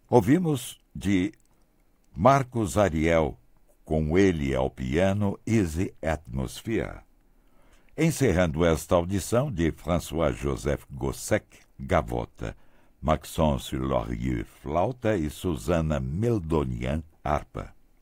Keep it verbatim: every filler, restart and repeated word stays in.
Ouvimos de Marcos Ariel, com ele ao piano, Easy Atmosphere. Encerrando esta audição de François-Joseph Gossec, gavota, Maxence Lorieux, flauta e Susana Meldonian, harpa.